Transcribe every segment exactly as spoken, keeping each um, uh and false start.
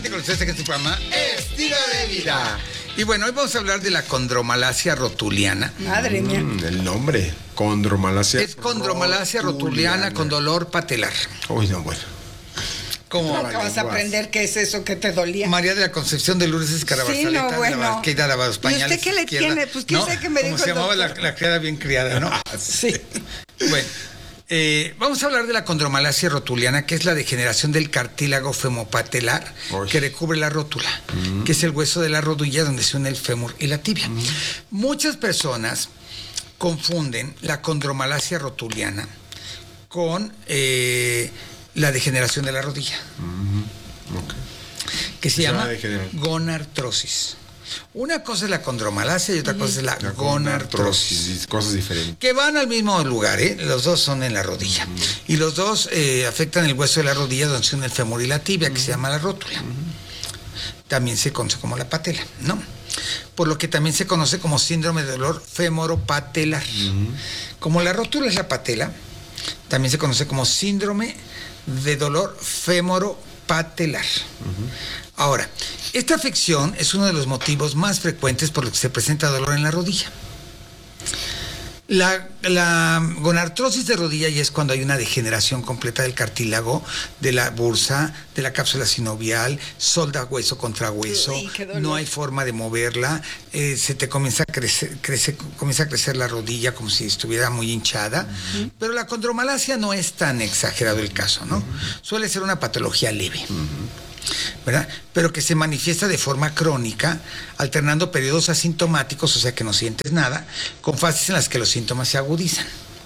Con ustedes que se llama Estilo de Vida. Y bueno, hoy vamos a hablar de la condromalacia rotuliana. Madre mía. Mm, el nombre, condromalacia. Es condromalacia rotuliana, rotuliana con dolor patelar. Uy, no, bueno. ¿Cómo acabas de aprender qué es eso que te dolía? María de la Concepción de Lourdes Escarabarzaleta, sí, no, bueno. la que lavaba los pañales. ¿Y usted qué le izquierda, tiene? Pues quién ¿no? sé que me dijo Como se el llamaba la, la criada bien criada, ¿no? Sí. Bueno, eh, vamos a hablar de la condromalacia rotuliana, que es la degeneración del cartílago femopatelar Uy. que recubre la rótula, mm. que es el hueso de la rodilla donde se une el fémur y la tibia. Mm. Muchas personas confunden la condromalacia rotuliana con eh, la degeneración de la rodilla, mm-hmm. okay. que se llama gonartrosis. Una cosa es la condromalacia y otra cosa es la, la gonartrosis. Cosas diferentes. Que van al mismo lugar, ¿eh? Los dos son en la rodilla. Uh-huh. Y los dos eh, afectan el hueso de la rodilla donde se une el fémur y la tibia, uh-huh. que se llama la rótula. Uh-huh. También se conoce como la patela, ¿no? Por lo que también se conoce como síndrome de dolor femoropatelar. Uh-huh. Como la rótula es la patela, también se conoce como síndrome de dolor femoropatelar. Uh-huh. Ahora, esta afección es uno de los motivos más frecuentes por los que se presenta dolor en la rodilla. La, la gonartrosis de rodilla ya es cuando hay una degeneración completa del cartílago, de la bursa, de la cápsula sinovial, solda hueso contra hueso, Uy, no hay forma de moverla, eh, se te comienza a crecer, crece, comienza a crecer la rodilla como si estuviera muy hinchada, uh-huh. pero la condromalacia no es tan exagerado el caso, ¿no? Uh-huh. Suele ser una patología leve. Uh-huh. ¿verdad? Pero que se manifiesta de forma crónica, alternando periodos asintomáticos, o sea que no sientes nada, con fases en las que los síntomas se agudizan.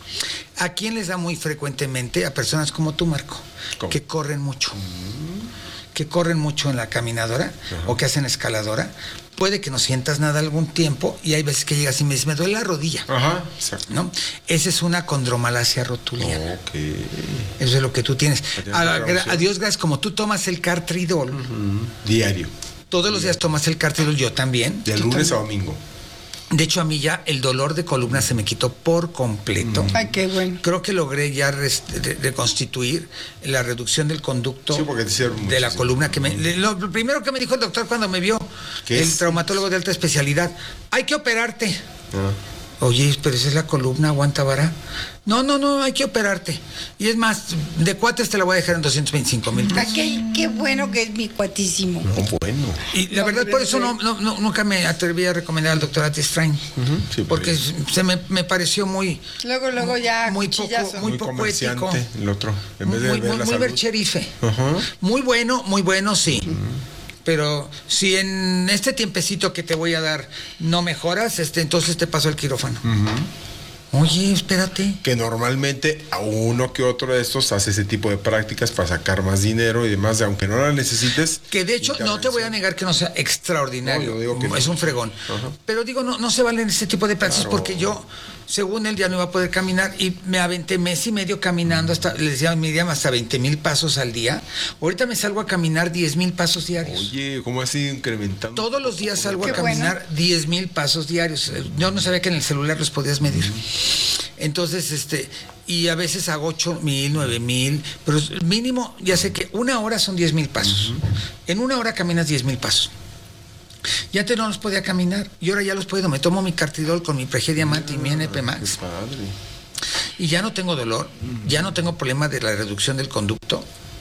¿A quién les da muy frecuentemente? A personas como tú, Marco, ¿Cómo? que corren mucho, uh-huh. que corren mucho en la caminadora uh-huh. o que hacen escaladora. Puede que no sientas nada algún tiempo y hay veces que llegas y me dices, me duele la rodilla. Ajá, exacto. ¿No? Esa es una condromalacia rotuliana. Ok. Eso es lo que tú tienes. A, a Dios gracias, como tú tomas el Cartridol. Uh-huh. Diario. Todos los días tomas el Cartridol, yo también. De lunes a domingo. De hecho, a mí ya el dolor de columna se me quitó por completo. Mm. Ay, qué bueno. Creo que logré ya reconstituir la reducción del conducto sí, porque te de la columna. Que me, lo, lo primero que me dijo el doctor cuando me vio, el es? traumatólogo de alta especialidad, hay que operarte. Ah. Oye, pero esa es la columna, aguanta vara. No, no, no, hay que operarte. Y es más, de cuates te la voy a dejar en doscientos veinticinco mil pesos. Qué, qué bueno que es mi cuatísimo. No, bueno. Y la no, verdad, por eso no, no, no, nunca me atreví a recomendar al doctor Atis Frain. Uh-huh, sí, porque pues. se me, me pareció muy... Luego, luego ya muy poco, muy, muy poco ético. El otro, en vez de muy, ver muy, la muy bercherife. Uh-huh. Muy bueno, muy bueno, sí. Uh-huh. Pero si en este tiempecito que te voy a dar no mejoras, este, entonces te paso al quirófano. Uh-huh. Oye, espérate. Que normalmente a uno que otro de estos hace ese tipo de prácticas para sacar más dinero y demás, aunque no la necesites. Que de hecho no te voy a negar que no sea extraordinario. No, yo digo que es no. un fregón. Uh-huh. Pero digo, no, no se valen ese tipo de prácticas claro. porque yo, según él, ya no iba a poder caminar y me aventé mes y medio caminando hasta, les decía, me medían hasta veinte mil pasos al día. Ahorita me salgo a caminar diez mil pasos diarios. Oye, ¿cómo has ido incrementando? Todos los días salgo Qué a caminar bueno. diez mil pasos diarios. Yo no sabía que en el celular los podías medir. Uh-huh. Entonces, este, y a veces hago ocho mil, nueve mil, pero mínimo, ya sé que una hora son diez mil pasos. Uh-huh. En una hora caminas diez mil pasos. Ya antes no los podía caminar y ahora ya los puedo. Me tomo mi Cartridol con mi Pregia Diamante ah, y mi N P Max. Qué padre. Y ya no tengo dolor, uh-huh. ya no tengo problema de la reducción del conducto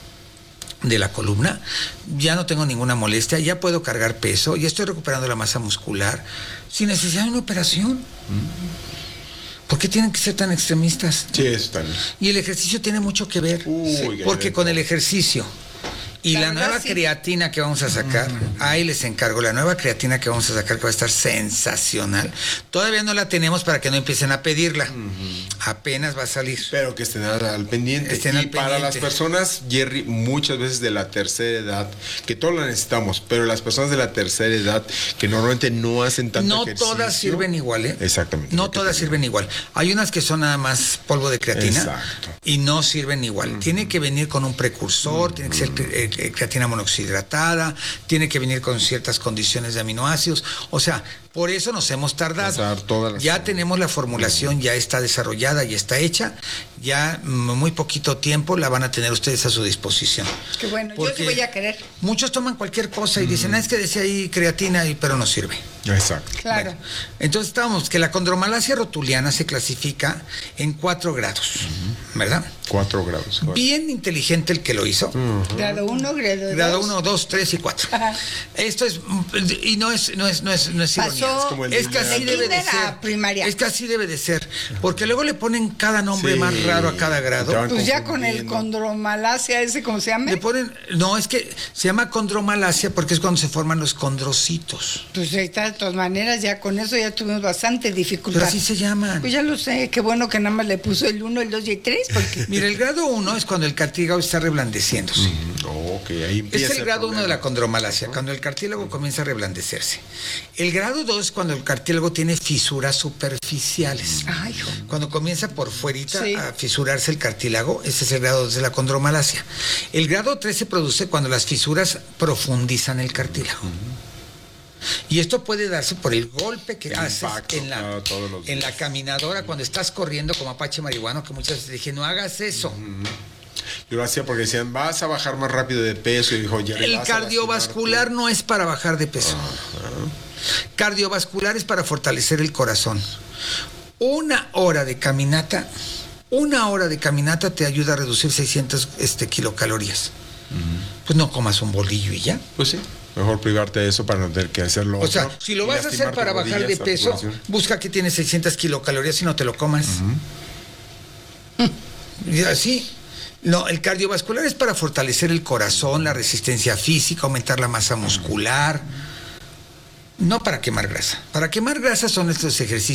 de la columna, ya no tengo ninguna molestia, ya puedo cargar peso, ya estoy recuperando la masa muscular sin necesidad de una operación. Uh-huh. ¿Por qué tienen que ser tan extremistas? Sí, eso también. Y el ejercicio tiene mucho que ver, Uy, porque con el ejercicio y la, la nueva sí. creatina que vamos a sacar, uh-huh. ahí les encargo, la nueva creatina que vamos a sacar que va a estar sensacional. Todavía no la tenemos para que no empiecen a pedirla. Uh-huh. Apenas va a salir. Pero que estén al pendiente. Estén y al para pendiente. Las personas, Jerry, muchas veces de la tercera edad, que todos la necesitamos, pero las personas de la tercera edad que normalmente no hacen tanto no ejercicio. No todas sirven igual, ¿eh? Exactamente. No todas sirven igual. Hay unas que son nada más polvo de creatina. Exacto. Y no sirven igual. Uh-huh. Tiene que venir con un precursor, uh-huh. tiene que ser eh, eh, creatina monoxidatada, tiene que venir con ciertas condiciones de aminoácidos. O sea, Por eso nos hemos tardado. Todas las ya semanas. tenemos la formulación, ya está desarrollada, ya está hecha. Ya muy poquito tiempo la van a tener ustedes a su disposición. Qué bueno, Porque yo sí voy a querer. Muchos toman cualquier cosa y dicen, ah, es que decía ahí creatina, y, pero no sirve. Exacto. Claro. Bueno, entonces estábamos que la condromalacia rotuliana se clasifica en cuatro grados, uh-huh. ¿verdad? Cuatro grados. Cuatro. Bien inteligente el que lo hizo. Uh-huh. Grado uno, grado dos. Grado uno, dos, tres y cuatro. Ajá. Esto es, y no es, no es, no es, no es ironía. Pasó es que así debe de ser. Primaria. Es que así debe de ser. Porque luego le ponen cada nombre sí. más raro a cada grado. Pues ya con el condromalacia ese, ¿cómo se llama? Le ponen, no, es que se llama condromalacia porque es cuando se forman los condrocitos. Pues ahí está, de todas maneras, ya con eso ya tuvimos bastante dificultad. Pero así se llaman. Pues ya lo sé, qué bueno que nada más le puso el uno, el dos y el tres, porque... Mira, el grado uno es cuando el cartílago está reblandeciéndose. Mm, ok, ahí empieza. Es el grado uno de la condromalacia, cuando el cartílago comienza a reblandecerse. El grado dos es cuando el cartílago tiene fisuras superficiales. Ay, cuando comienza por fuerita sí. a fisurarse el cartílago, ese es el grado dos de la condromalacia. El grado tres se produce cuando las fisuras profundizan el cartílago. Uh-huh. Y esto puede darse por el golpe que el haces impacto, en, la, claro, en la caminadora cuando estás corriendo como Apache marihuano, que muchas veces dije, no hagas eso. Uh-huh. Yo lo hacía porque decían, vas a bajar más rápido de peso. Y dijo, el cardiovascular no es para bajar de peso. Uh-huh. Cardiovascular es para fortalecer el corazón. Una hora de caminata, una hora de caminata te ayuda a reducir seiscientas este, kilocalorías. Uh-huh. Pues no comas un bolillo y ya. Pues sí. Mejor privarte de eso para no tener que hacerlo. O sea, si lo vas a hacer para bajar de peso, busca que tiene seiscientas kilocalorías y no te lo comas. Uh-huh. Y así. No, el cardiovascular es para fortalecer el corazón, la resistencia física, aumentar la masa muscular. No para quemar grasa. Para quemar grasa son estos ejercicios